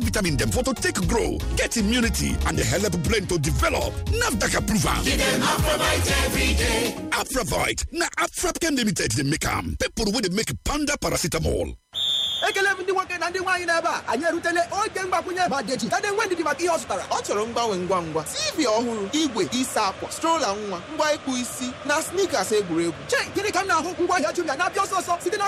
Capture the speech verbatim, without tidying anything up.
vitamin them for to take grow, get immunity, and the help brain to develop. NAFDAC approval. Give them Afravite every day. Afravite. Na Afrapchem Limited they make them. People with make Panda paracetamol. Ekele ndị nwoke na ndị nwaanyị n'ebe a anyị erutele oge mgbakwunye ma deji na ndị nwendị dị maka ihe ọ zụtara. Ọ chọrọ mgbanwe ngwa ngwa T V ọhụrụ, igwe isa akwa, stroller nwa, ngwa ịkpụ isi na sneakers egwuregwu. Che, gịnị ka m na-ahụ ngwa ahịa Jumia na-abịa ọsọ ọsọ site